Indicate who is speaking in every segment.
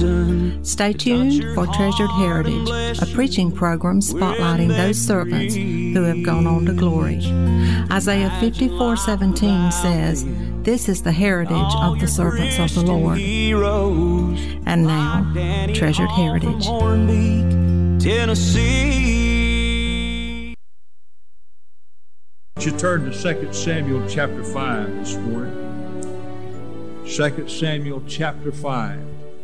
Speaker 1: chosen.
Speaker 2: Stay tuned for Treasured Heritage, a preaching program spotlighting those servants who have gone on to glory. Isaiah 54:17 says, "This is the heritage of the servants of the Lord." And now, Treasured Heritage.
Speaker 1: Tennessee.
Speaker 3: You turn to 2 Samuel chapter 5 this morning. 2 Samuel chapter 5.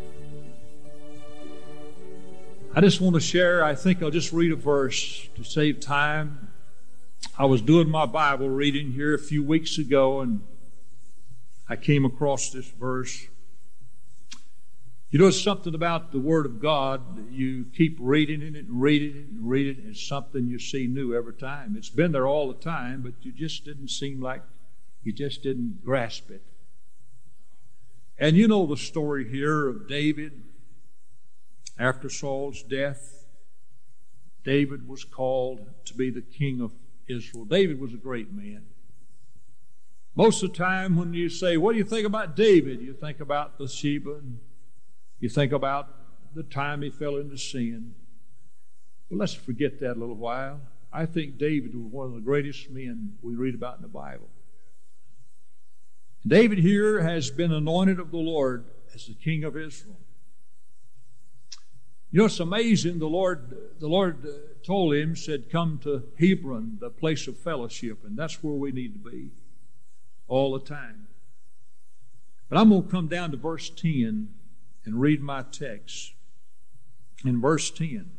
Speaker 3: I just want to share, I think I'll just read a verse to save time. I was doing my Bible reading here a few weeks ago, and I came across this verse. You know, it's something about the Word of God. You keep reading it and reading it and reading it. It's something you see new every time. It's been there all the time, but you just didn't seem like you just didn't grasp it. And you know the story here of David. After Saul's death, David was called to be the king of Israel. David was a great man. Most of the time when you say, what do you think about David? You think about Bathsheba, and you think about the time he fell into sin. But let's forget that a little while. I think David was one of the greatest men we read about in the Bible. David here has been anointed of the Lord as the king of Israel. You know, it's amazing. The Lord told him, said, come to Hebron, the place of fellowship, and that's where we need to be all the time. But I'm going to come down to verse 10 and read my text. In verse 10,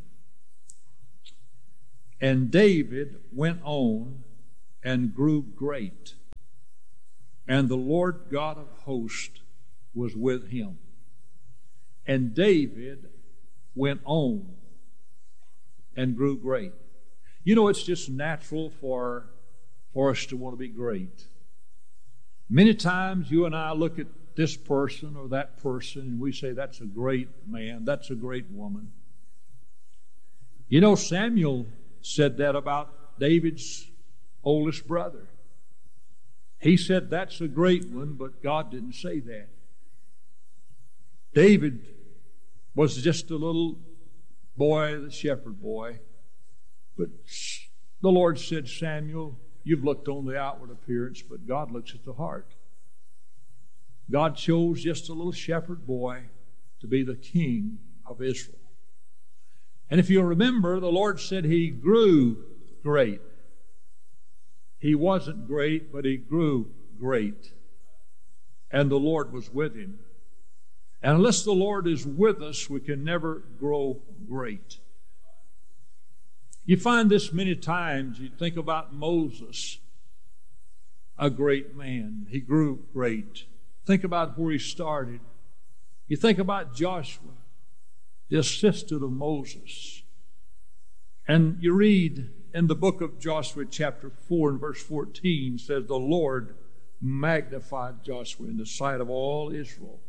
Speaker 3: and David went on and grew great, and the Lord God of hosts was with him. And David went on and grew great. You know, it's just natural for us to want to be great. Many times you and I look at this person or that person and we say, that's a great man, that's a great woman. You know, Samuel said that about David's oldest brother. He said, that's a great one, but God didn't say that. David was just a little boy, the shepherd boy. But the Lord said, Samuel, you've looked on the outward appearance, but God looks at the heart. God chose just a little shepherd boy to be the king of Israel. And if you remember, the Lord said he grew great. He wasn't great, but he grew great. And the Lord was with him. And unless the Lord is with us, we can never grow great. You find this many times. You think about Moses, a great man. He grew great. Think about where he started. You think about Joshua, the assistant of Moses. And you read in the book of Joshua chapter 4 and verse 14 says, the Lord magnified Joshua in the sight of all Israel.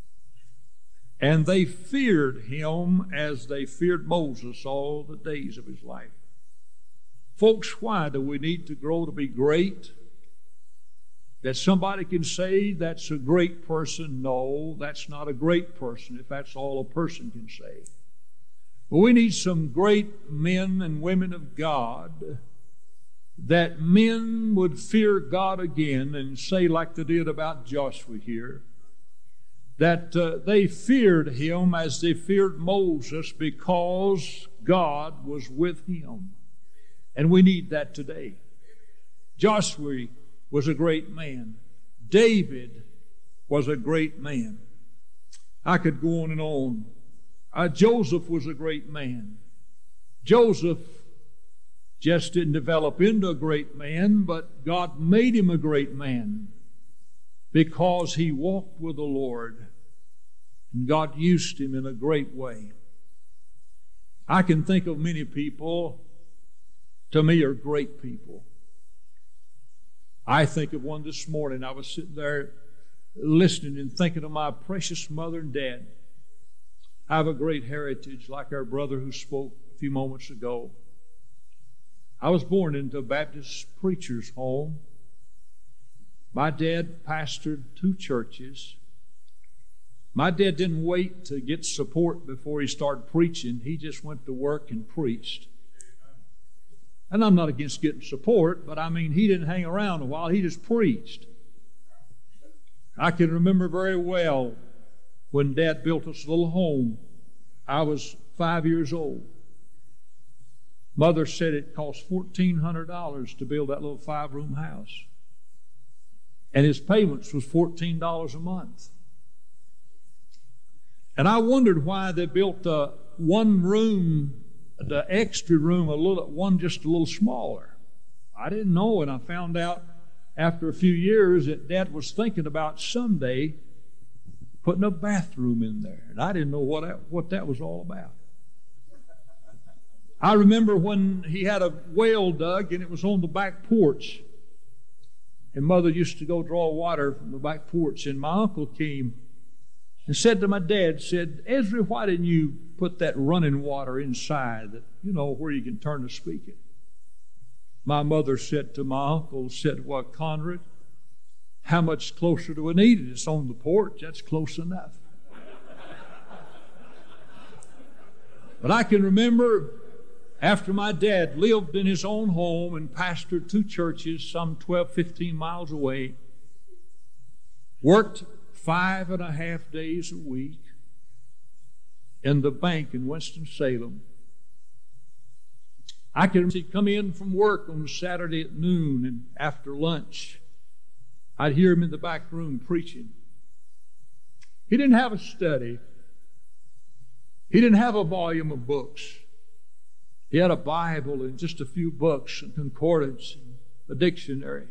Speaker 3: And they feared him as they feared Moses all the days of his life. Folks, why do we need to grow to be great? That somebody can say that's a great person? No, that's not a great person if that's all a person can say. But we need some great men and women of God, that men would fear God again and say like they did about Joshua here, that they feared him as they feared Moses because God was with him. And we need that today. Joshua was a great man. David was a great man. I could go on and on. Joseph was a great man. Joseph just didn't develop into a great man, but God made him a great man because he walked with the Lord, and God used him in a great way. I can think of many people, to me, are great people. I think of one this morning. I was sitting there listening and thinking of my precious mother and dad. I have a great heritage, like our brother who spoke a few moments ago. I was born into a Baptist preacher's home. My dad pastored 2 churches. My dad didn't wait to get support before he started preaching. He just went to work and preached. And I'm not against getting support, but I mean, he didn't hang around a while. He just preached. I can remember very well when Dad built us a little home. I was 5 years old. Mother said it cost $1,400 to build that little 5-room house. And his payments was $14 a month. And I wondered why they built one room, the extra room, just a little smaller. I didn't know, and I found out after a few years that Dad was thinking about someday putting a bathroom in there. And I didn't know what that was all about. I remember when he had a well dug and it was on the back porch. And Mother used to go draw water from the back porch. And my uncle came and said to my dad, said, "Ezra, why didn't you put that running water inside, that, where you can turn the spigot?" My mother said to my uncle, "Well, Conrad, how much closer do we need it? It's on the porch. That's close enough." But I can remember after my dad lived in his own home and pastored 2 churches some 12, 15 miles away, worked 5.5 days a week in the bank in Winston-Salem. I can remember he'd come in from work on Saturday at noon, and after lunch, I'd hear him in the back room preaching. He didn't have a study. He didn't have a volume of books. He had a Bible and just a few books, and concordance, and a dictionary.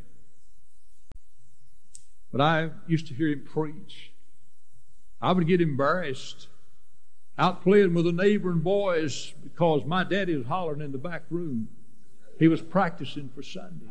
Speaker 3: But I used to hear him preach. I would get embarrassed out playing with the neighboring boys because my daddy was hollering in the back room. He was practicing for Sunday.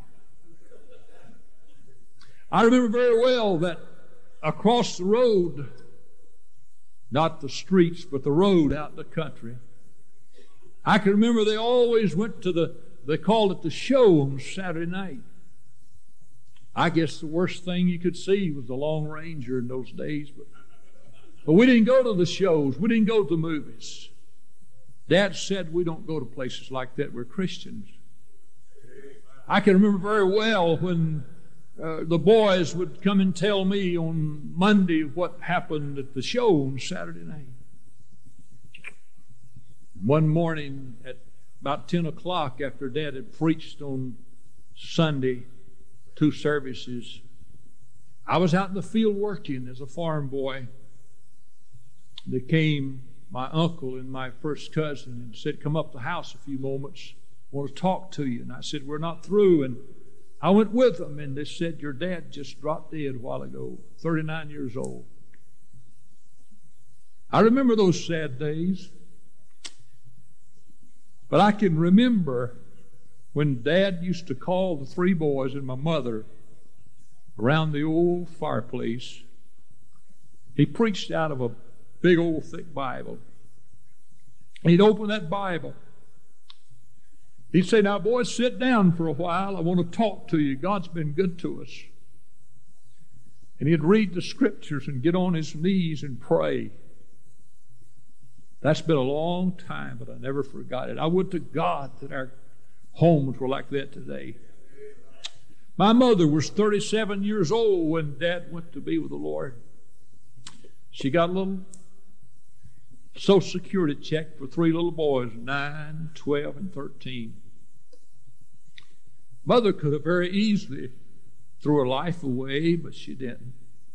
Speaker 3: I remember very well that across the road, not the streets, but the road out in the country, I can remember they always went to they called it the show on Saturday night. I guess the worst thing you could see was the Long Ranger in those days. But we didn't go to the shows. We didn't go to the movies. Dad said we don't go to places like that. We're Christians. I can remember very well when the boys would come and tell me on Monday what happened at the show on Saturday night. One morning at about 10 o'clock after Dad had preached on Sunday, 2 services, I was out in the field working as a farm boy. There came my uncle and my first cousin and said, "Come up the house a few moments. I want to talk to you." And I said, "We're not through." And I went with them, and they said, "Your dad just dropped dead a while ago, 39 years old." I remember those sad days. But I can remember when Dad used to call the 3 boys and my mother around the old fireplace. He preached out of a big old thick Bible. He'd open that Bible. He'd say, "Now, boys, sit down for a while. I want to talk to you. God's been good to us." And he'd read the scriptures and get on his knees and pray. That's been a long time, but I never forgot it. I would to God that our homes were like that today. My mother was 37 years old when Dad went to be with the Lord. She got a little Social Security check for 3 little boys, 9, 12, and 13. Mother could have very easily threw her life away, but she didn't.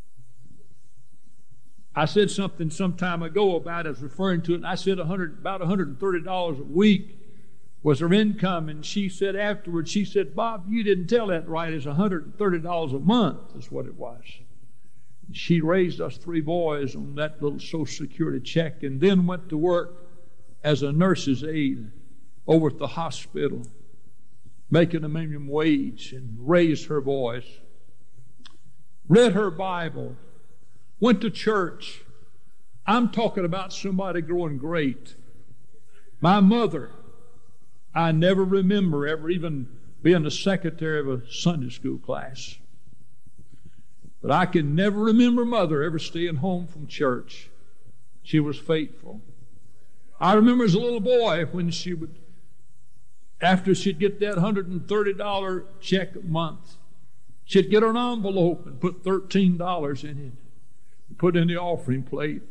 Speaker 3: I said something some time ago about it, I was referring to it, and I said about $130 a week was her income, and she said afterwards, she said, "Bob, you didn't tell that right. It's $130 a month is what it was." She raised us 3 boys on that little Social Security check and then went to work as a nurse's aide over at the hospital, making a minimum wage, and raised her boys, read her Bible, went to church. I'm talking about somebody growing great. My mother, I never remember ever even being the secretary of a Sunday school class. But I can never remember Mother ever staying home from church. She was faithful. I remember as a little boy when she would, after she'd get that $130 check a month, she'd get an envelope and put $13 in it and put in the offering plate.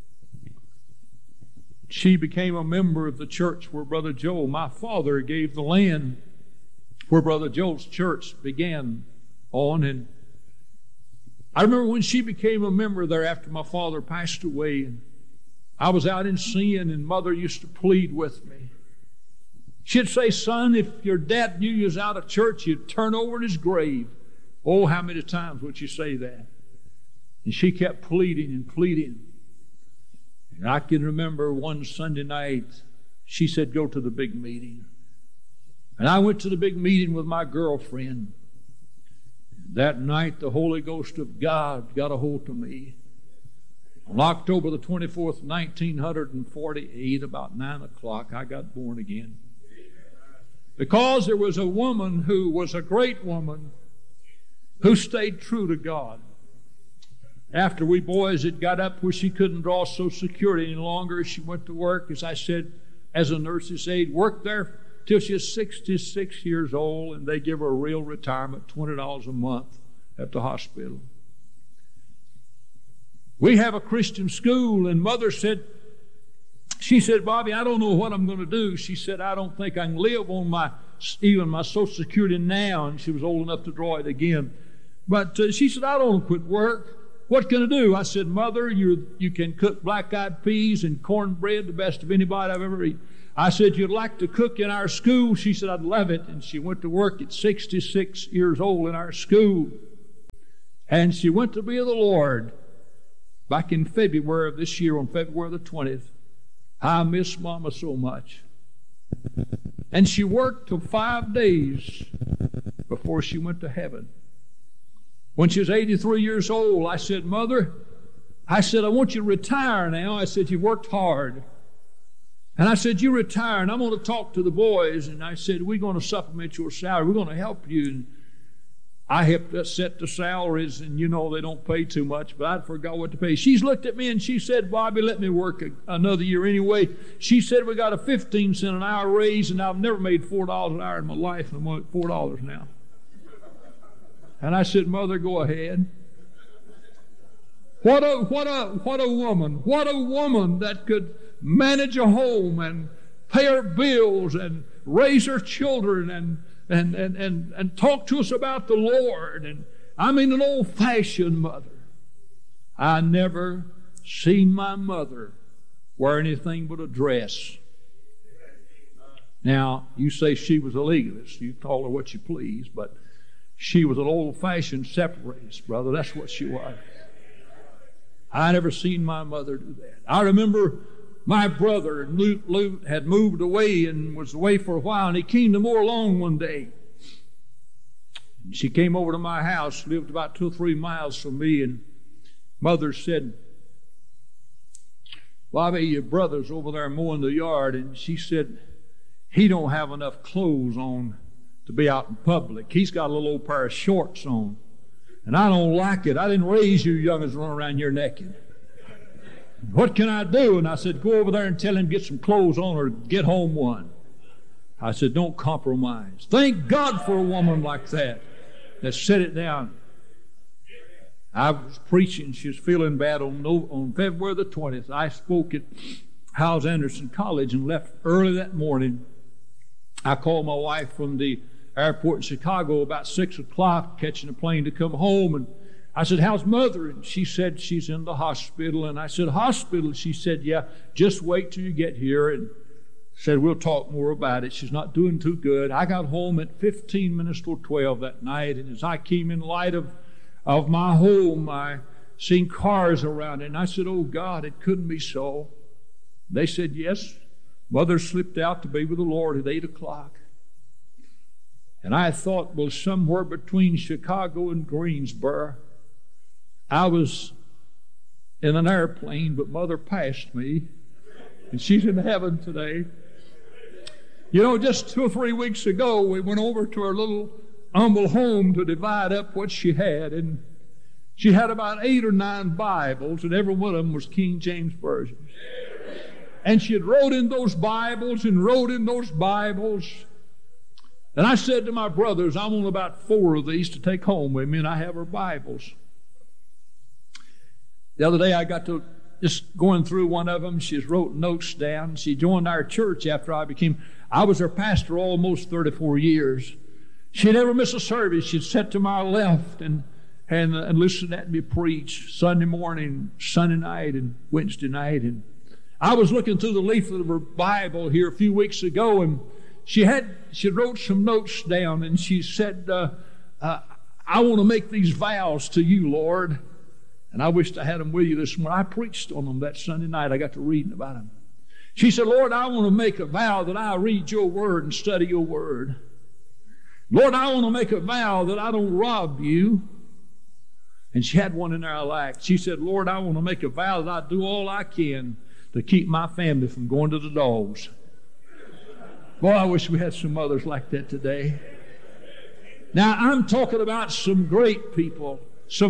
Speaker 3: She became a member of the church where Brother Joel, my father, gave the land where Brother Joel's church began on. And I remember when she became a member there after my father passed away, and I was out in sin, and Mother used to plead with me. She'd say, "Son, if your dad knew you was out of church, you'd turn over in his grave." Oh, how many times would she say that? And she kept pleading and pleading. And I can remember one Sunday night, she said, "Go to the big meeting." And I went to the big meeting with my girlfriend. That night, the Holy Ghost of God got a hold of me. On October the 24th, 1948, about 9 o'clock, I got born again. Because there was a woman who was a great woman who stayed true to God. After we boys had got up where she couldn't draw Social Security any longer, she went to work, as I said, as a nurse's aide, worked there till she was 66 years old, and they give her a real retirement, $20 a month at the hospital. We have a Christian school, and Mother said, she said, "Bobby, I don't know what I'm going to do." She said, "I don't think I can live on even my Social Security now," and she was old enough to draw it again. But she said, "I don't want to quit work. What can I do?" I said, "Mother, you can cook black-eyed peas and cornbread the best of anybody I've ever eaten." I said, "You'd like to cook in our school?" She said, "I'd love it." And she went to work at 66 years old in our school. And she went to be with the Lord back in February of this year, on February the 20th. I miss Mama so much. And she worked till 5 days before she went to heaven. When she was 83 years old, I said, "Mother," I said, "I want you to retire now." I said, "You worked hard." And I said, "You retire, and I'm going to talk to the boys." And I said, "We're going to supplement your salary. We're going to help you." And I helped us set the salaries, and you know they don't pay too much, but I forgot what to pay. She's looked at me and she said, "Bobby, let me work another year anyway." She said, "We got a 15-cent an hour raise, and I've never made $4 an hour in my life, and I'm at $4 now." And I said, "Mother, go ahead." What a woman! What a woman that could manage a home and pay her bills and raise her children and talk to us about the Lord. And I mean, an old-fashioned mother. I never seen my mother wear anything but a dress. Now, you say she was a legalist. You call her what you please, but she was an old-fashioned separatist, brother. That's what she was. I never seen my mother do that. I remember my brother, Luke, had moved away and was away for a while, and he came to mow lawn one day. She came over to my house, lived about 2 or 3 miles from me, and Mother said, "Bobby, your brother's over there mowing the yard," and she said, "He don't have enough clothes on to be out in public. He's got a little old pair of shorts on, and I don't like it. I didn't raise you young as run around here naked. What can I do?" And I said, "Go over there and tell him to get some clothes on or get home one." I said, "Don't compromise." Thank God for a woman like that set it down. I was preaching. She was feeling bad on February the 20th. I spoke at Howes Anderson College and left early that morning. I called my wife from the airport in Chicago about 6 o'clock, catching a plane to come home, and I said, "How's Mother?" And she said, "She's in the hospital." And I said, "Hospital?" She said, "Yeah, just wait till you get here." And said, "We'll talk more about it. She's not doing too good." I got home at 15 minutes till 12 that night, and as I came in light of my home, I seen cars around it, and I said, "Oh God, it couldn't be so." They said, "Yes, Mother slipped out to be with the Lord at 8 o'clock. And I thought, well, somewhere between Chicago and Greensboro, I was in an airplane, but Mother passed me, and she's in heaven today. You know, just 2 or 3 weeks ago, we went over to her little humble home to divide up what she had, and She had about 8 or 9 Bibles, and every one of them was King James Version. And she had wrote in those Bibles and wrote in those Bibles. And I said to my brothers, I want about 4 of these to take home with me, and I have her Bibles. The other day I got to just going through one of them. She wrote notes down. She joined our church after I was her pastor almost 34 years. She never missed a service. She'd sit to my left and listen to me preach Sunday morning, Sunday night, and Wednesday night. And I was looking through the leaflet of her Bible here a few weeks ago, and she wrote some notes down, and she said, I want to make these vows to you, Lord. And I wished I had them with you this morning. I preached on them that Sunday night. I got to reading about them. She said, Lord, I want to make a vow that I read your word and study your word. Lord, I want to make a vow that I don't rob you. And she had one in there I liked. She said, Lord, I want to make a vow that I do all I can to keep my family from going to the dogs. Boy, I wish we had some mothers like that today. Now, I'm talking about some great people,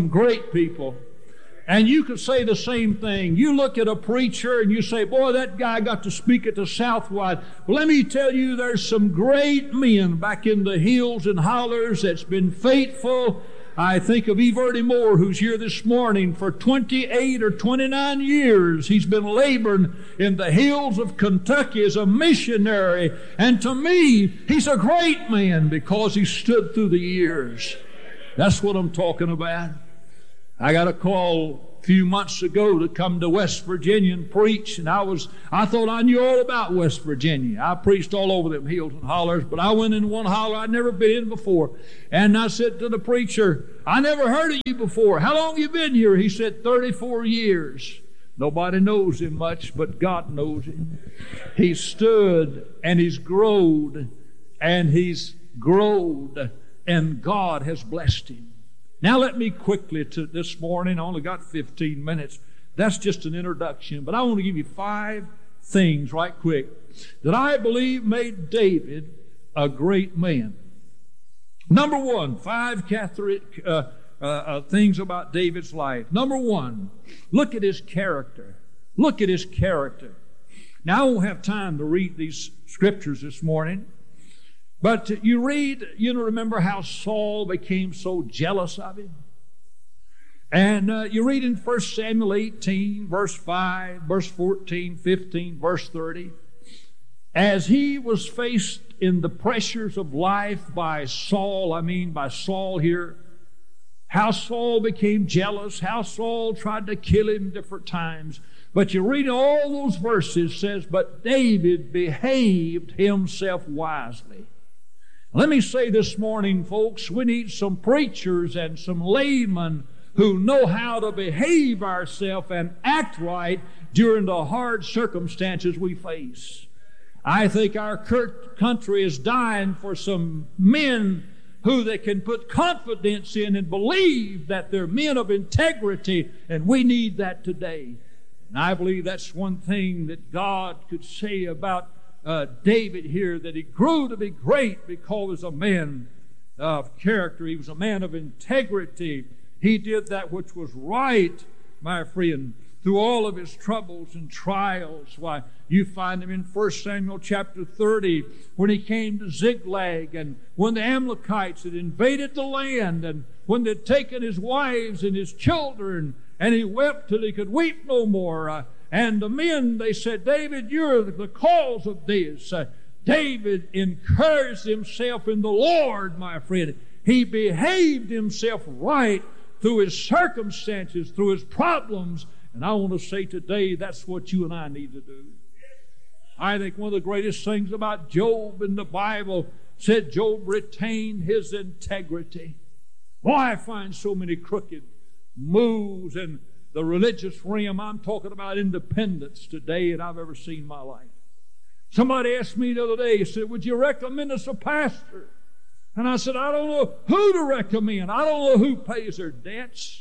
Speaker 3: And you could say the same thing. You look at a preacher and you say, boy, that guy got to speak at the Southwide. Well, let me tell you, there's some great men back in the hills and hollers that's been faithful. I think of E. Verdi Moore, who's here this morning. For 28 or 29 years, he's been laboring in the hills of Kentucky as a missionary. And to me, he's a great man because he stood through the years. That's what I'm talking about. I got a call a few months ago to come to West Virginia and preach, and I thought I knew all about West Virginia. I preached all over them hills and hollers, but I went in one holler I'd never been in before. And I said to the preacher, I never heard of you before. How long you been here? He said, 34 years. Nobody knows him much, but God knows him. He stood and he's growed, and God has blessed him. Now let me quickly to this morning, I only got 15 minutes. That's just an introduction, but I want to give you 5 things right quick that I believe made David a great man. Number 1, 5 Catholic things about David's life. Number 1, look at his character. Look at his character. Now I won't have time to read these scriptures this morning. But you remember how Saul became so jealous of him? And you read in 1 Samuel 18, verse 5, verse 14, 15, verse 30. As he was faced in the pressures of life by Saul here, how Saul became jealous, how Saul tried to kill him different times. But you read all those verses, says, but David behaved himself wisely. Let me say this morning, folks, we need some preachers and some laymen who know how to behave ourselves and act right during the hard circumstances we face. I think our country is dying for some men who they can put confidence in and believe that they're men of integrity, and we need that today. And I believe that's one thing that God could say about David here, that he grew to be great because he was a man of character. He was a man of integrity. He did that which was right, my friend, through all of his troubles and trials. Why, you find him in 1 Samuel chapter 30 when he came to Ziklag, and when the Amalekites had invaded the land, and when they'd taken his wives and his children, and he wept till he could weep no more. And the men, they said, David, you're the cause of this. David encouraged himself in the Lord, my friend. He behaved himself right through his circumstances, through his problems. And I want to say today, that's what you and I need to do. I think one of the greatest things about Job in the Bible said Job retained his integrity. Boy, I find so many crooked moves in the religious realm. I'm talking about independence today that I've ever seen in my life. Somebody asked me the other day, he said, would you recommend us a pastor? And I said, I don't know who to recommend. I don't know who pays their debts.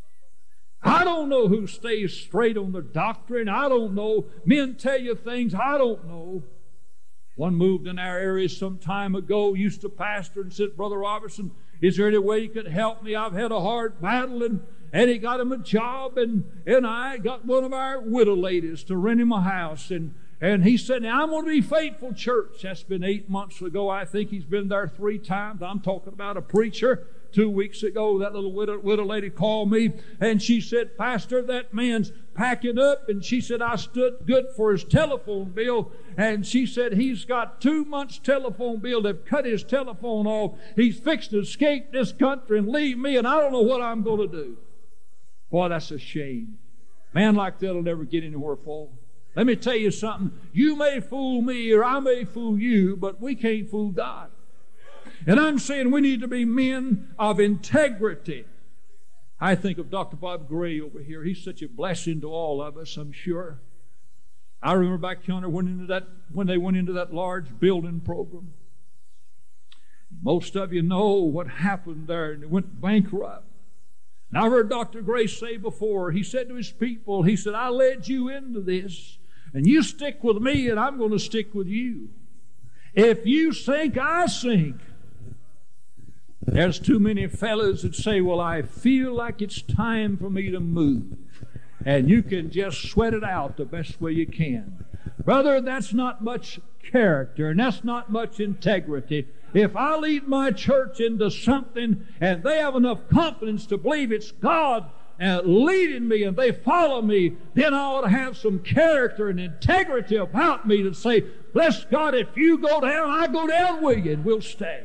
Speaker 3: I don't know who stays straight on their doctrine. I don't know. Men tell you things I don't know. One moved in our area some time ago, used to pastor, and said, Brother Robertson, is there any way you could help me? I've had a hard battle, And he got him a job, and I got one of our widow ladies to rent him a house. And he said, now I'm going to be faithful, church. That's been 8 months ago. I think he's been there 3 times. I'm talking about a preacher. 2 weeks ago, that little widow lady called me, and she said, Pastor, that man's packing up. And she said, I stood good for his telephone bill. And she said, he's got 2 months' telephone bill. They've cut his telephone off. He's fixed to escape this country and leave me, and I don't know what I'm going to do. Boy, that's a shame. Man like that will never get anywhere full. Let me tell you something. You may fool me or I may fool you, but we can't fool God. And I'm saying we need to be men of integrity. I think of Dr. Bob Gray over here. He's such a blessing to all of us, I'm sure. I remember back yonder when they went into that large building program. Most of you know what happened there, and they went bankrupt. And I've heard Dr. Gray say before, he said to his people, he said, I led you into this, and you stick with me, and I'm going to stick with you. If you sink, I sink. There's too many fellows that say, well, I feel like it's time for me to move. And you can just sweat it out the best way you can. Brother, that's not much character, and that's not much integrity. If I lead my church into something and they have enough confidence to believe it's God leading me and they follow me, then I ought to have some character and integrity about me to say, bless God, if you go down, I go down with you, and we'll stay.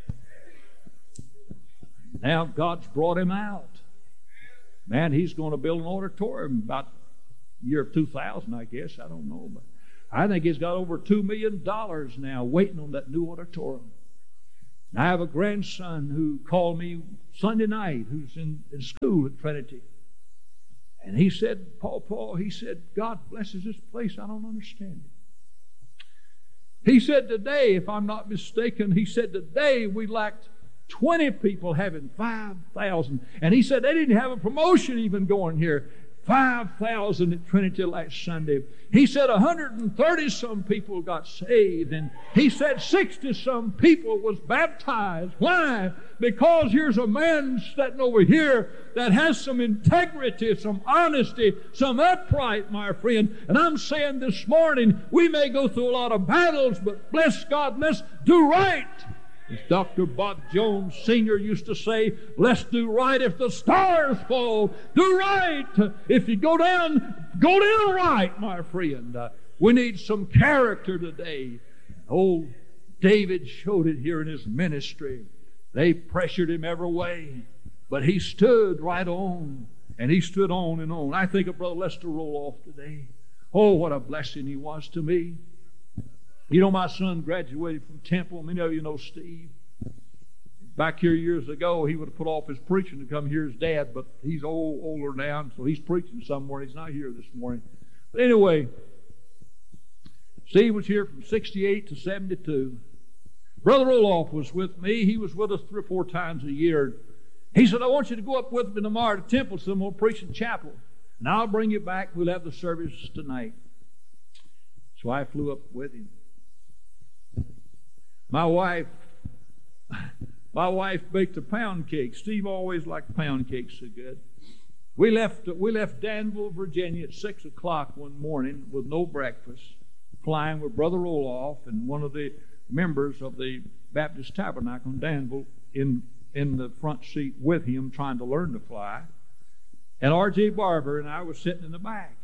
Speaker 3: Now God's brought him out. Man, he's going to build an auditorium about the year 2000, I guess. I don't know. But I think he's got over $2 million now waiting on that new auditorium. And I have a grandson who called me Sunday night who's in school at Trinity. And he said, Paul, he said, God blesses this place. I don't understand it. He said today, if I'm not mistaken, he said today we lacked 20 people having 5,000. And he said they didn't have a promotion even going here. 5,000 at Trinity last Sunday. He said 130-some people got saved. And he said 60-some people was baptized. Why? Because here's a man sitting over here that has some integrity, some honesty, some upright, my friend. And I'm saying this morning, we may go through a lot of battles, but bless God, let's do right. As Dr. Bob Jones Sr. used to say, let's do right if the stars fall. Do right. If you go down right, my friend. We need some character today. Old David showed it here in his ministry. They pressured him every way, but he stood right on, and he stood on and on. I think of Brother Lester Roloff today. Oh, what a blessing he was to me. You know, my son graduated from Temple. Many of you know Steve. Back here years ago, he would have put off his preaching to come hear his dad, but he's older now, so he's preaching somewhere. He's not here this morning. But anyway, Steve was here from 68 to 72. Brother Roloff was with me. He was with us 3 or 4 times a year. He said, I want you to go up with me tomorrow to Temple, so I'm going to preach in chapel. And I'll bring you back. We'll have the service tonight. So I flew up with him. My wife baked a pound cake. Steve always liked pound cakes so good. We left Danville, Virginia at 6 o'clock one morning with no breakfast, flying with Brother Roloff and one of the members of the Baptist Tabernacle in Danville in the front seat with him trying to learn to fly. And R.J. Barber and I were sitting in the back.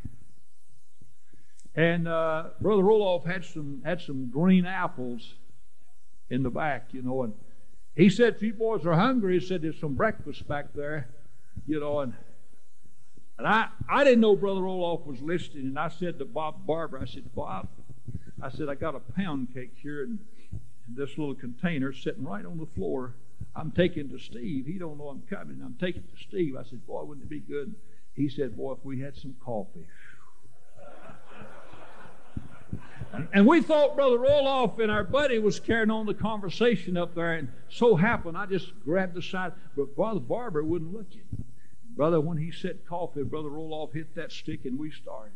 Speaker 3: And Brother Roloff had some green apples in the back, you know, and he said, if you boys are hungry, he said, there's some breakfast back there, you know, and I didn't know Brother Roloff was listening, and I said to Bob Barber, I said, Bob, I said, I got a pound cake here in this little container sitting right on the floor. I'm taking to Steve. He don't know I'm coming. I'm taking to Steve. I said, boy, wouldn't it be good? He said, boy, if we had some coffee. And we thought Brother Roloff and our buddy was carrying on the conversation up there, and so happened I just grabbed the side, but Brother Barber wouldn't look at. Brother, when he said coffee, Brother Roloff hit that stick and we started.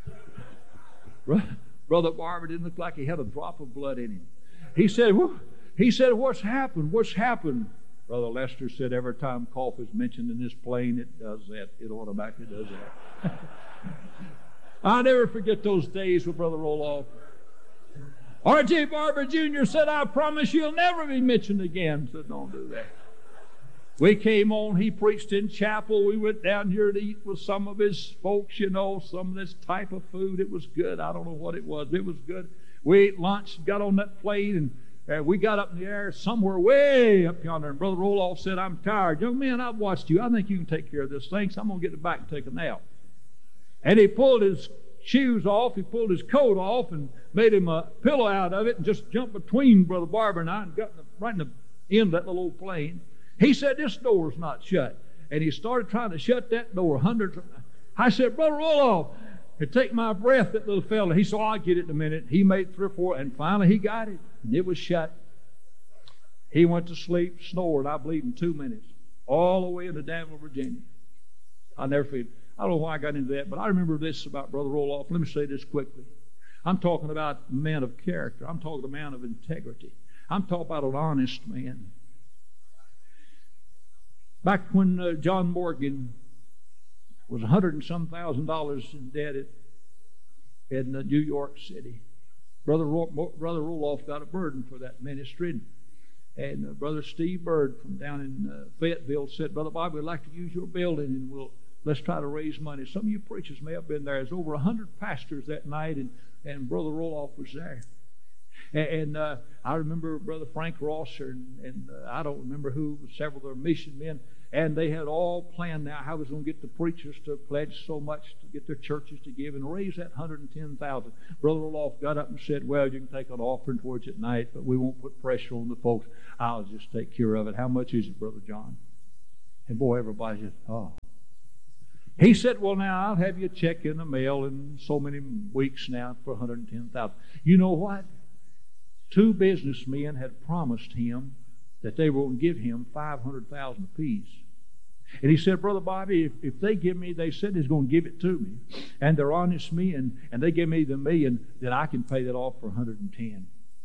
Speaker 3: Brother Barber didn't look like he had a drop of blood in him. He said, what's happened? What's happened? Brother Lester said every time cough is mentioned in this plane, it does that. It automatically does that. I'll never forget those days with Brother Roloff. R.J. Barber Jr. said, I promise you'll never be mentioned again. I said, don't do that. We came on, he preached in chapel. We went down here to eat with some of his folks, you know, some of this type of food. It was good. I don't know what it was. It was good. We ate lunch, got on that plane, and we got up in the air somewhere way up yonder. And Brother Roloff said, I'm tired. Young man, I've watched you. I think you can take care of this thing, so I'm going to get back and take a nap. And he pulled his shoes off, he pulled his coat off and made him a pillow out of it and just jumped between Brother Barber and I and got right in the end of that little old plane. He said, this door's not shut. And he started trying to shut that door hundreds of times. I said, Brother Roloff, it'd take my breath, that little fella. He said, I'll get it in a minute. He made 3 or 4, and finally he got it. And it was shut. He went to sleep, snored, I believe, in 2 minutes, all the way into Danville, Virginia. I'll never forget. I don't know why I got into that, but I remember this about Brother Roloff. Let me say this quickly. I'm talking about a man of character. I'm talking about a man of integrity. I'm talking about an honest man. Back when John Morgan was $100 and some thousand in debt in New York City, Brother Roloff got a burden for that ministry. And Brother Steve Bird from down in Fayetteville said, Brother Bob, we'd like to use your building, and let's try to raise money. Some of you preachers may have been there. There's over 100 pastors that night, and Brother Roloff was there. And I remember Brother Frank Rosser, and I don't remember who, several of their mission men, and they had all planned now how I was going to get the preachers to pledge so much to get their churches to give and raise that $110,000. Brother Roloff got up and said, well, you can take an offering towards it at night, but we won't put pressure on the folks. I'll just take care of it. How much is it, Brother John? And boy, everybody just, oh. He said, well, now, I'll have you a check in the mail in so many weeks now for $110,000. You know what? 2 businessmen had promised him that they were going to give him $500,000 apiece. And he said, Brother Bobby, if they give me, they said they're going to give it to me, and they're honest men, and they give me the $1 million, then I can pay that off for $110,000.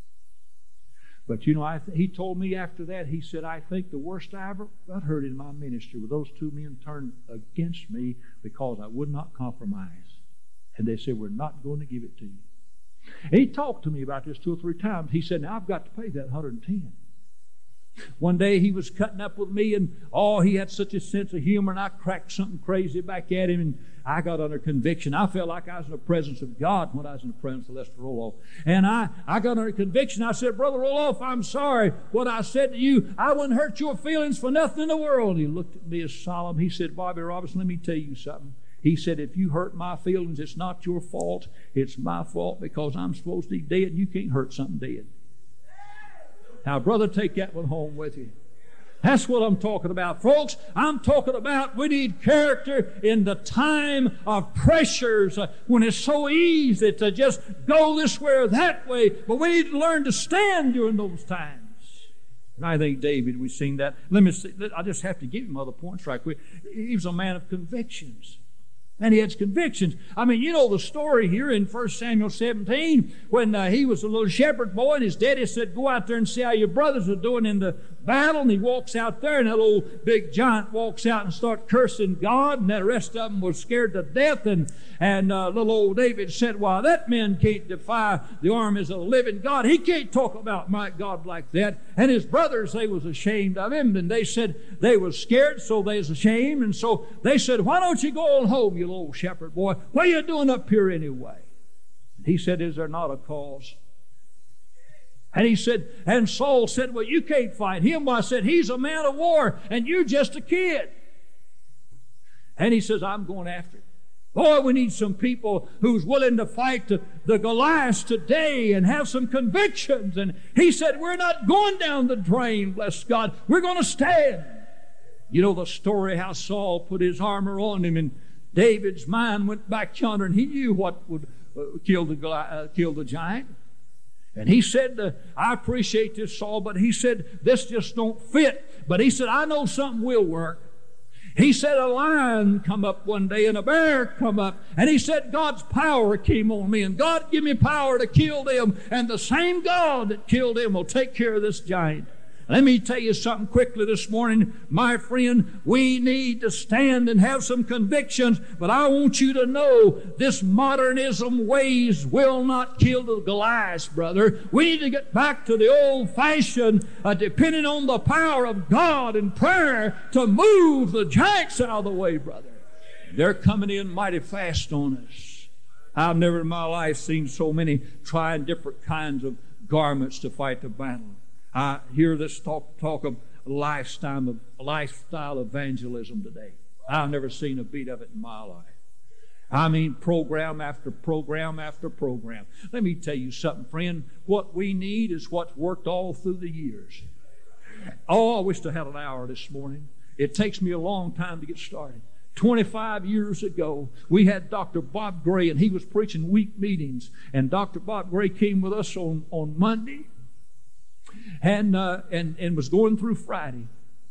Speaker 3: But you know, he told me after that, he said, I think the worst I ever got heard in my ministry were those 2 men turned against me because I would not compromise. And they said, we're not going to give it to you. And he talked to me about this 2 or 3 times. He said, now I've got to pay that $110,000. One day he was cutting up with me, and he had such a sense of humor, and I cracked something crazy back at him, and I got under conviction. I felt like I was in the presence of God when I was in the presence of Lester Roloff. And I got under conviction. I said, Brother Roloff, I'm sorry. What I said to you, I wouldn't hurt your feelings for nothing in the world. He looked at me as solemn. He said, Bobby Robinson, let me tell you something. He said, if you hurt my feelings, it's not your fault. It's my fault because I'm supposed to be dead, and you can't hurt something dead. Now, brother, take that one home with you. That's what I'm talking about, folks. I'm talking about we need character in the time of pressures when it's so easy to just go this way or that way. But we need to learn to stand during those times. And I think David, we've seen that. Let me see. I just have to give him other points right quick. He was a man of convictions. And he had convictions. I mean, you know the story here in 1 Samuel 17 when he was a little shepherd boy and his daddy said, go out there and see how your brothers are doing in the battle. And he walks out there and that old big giant walks out and starts cursing God. And the rest of them were scared to death. And little old David said, well, that man can't defy the armies of the living God. He can't talk about my God like that. And his brothers, they was ashamed of him. And they said they was scared, so they was ashamed. And so they said, why don't you go on home, you old shepherd boy? What are you doing up here anyway? He said, is there not a cause? And he said, and Saul said, well, you can't fight him. I said, he's a man of war, and you're just a kid. And he says, I'm going after him. Boy, we need some people who's willing to fight the Goliath today and have some convictions. And he said, we're not going down the drain, bless God. We're going to stand. You know the story how Saul put his armor on him, and David's mind went back yonder, and he knew what would kill the giant. And he said, I appreciate this, Saul, but he said, this just don't fit. But he said, I know something will work. He said, a lion come up one day and a bear come up. And he said, God's power came on me, and God give me power to kill them. And the same God that killed them will take care of this giant. Let me tell you something quickly this morning, my friend. We need to stand and have some convictions, but I want you to know this modernism ways will not kill the Goliath, brother. We need to get back to the old-fashioned, depending on the power of God and prayer to move the giants out of the way, brother. They're coming in mighty fast on us. I've never in my life seen so many trying different kinds of garments to fight the battle. I hear this talk of lifestyle evangelism today. I've never seen a beat of it in my life. I mean, program after program after program. Let me tell you something, friend. What we need is what's worked all through the years. Oh, I wish I had an hour this morning. It takes me a long time to get started. 25 years ago, we had Dr. Bob Gray, and he was preaching week meetings. And Dr. Bob Gray came with us on Monday. And was going through Friday.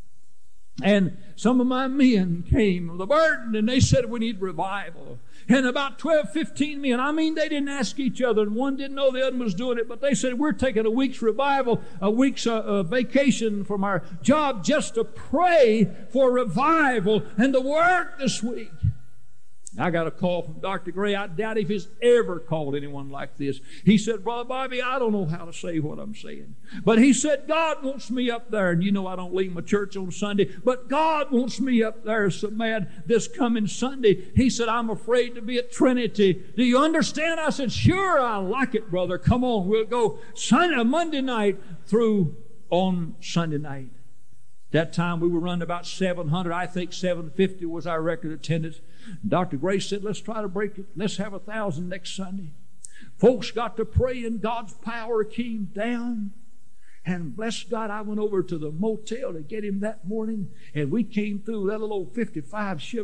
Speaker 3: And some of my men came with a burden, and they said, we need revival. And about 12, 15 men, I mean, they didn't ask each other, and one didn't know the other was doing it, but they said, we're taking a week's revival, a week's vacation from our job just to pray for revival and to work this week. I got a call from Dr. Gray. I doubt if he's ever called anyone like this. He said, Brother Bobby, I don't know how to say what I'm saying. But he said, God wants me up there. And you know I don't leave my church on Sunday. But God wants me up there so mad this coming Sunday. He said, I'm afraid to be at Trinity. Do you understand? I said, sure, I like it, brother. Come on. We'll go Monday night through on Sunday night. That time we were running about 700. I think 750 was our record attendance. Dr. Gray said, let's try to break it. Let's have 1,000 next Sunday. Folks got to pray, and God's power came down. And bless God, I went over to the motel to get him that morning, and we came through that little old 55 Chevy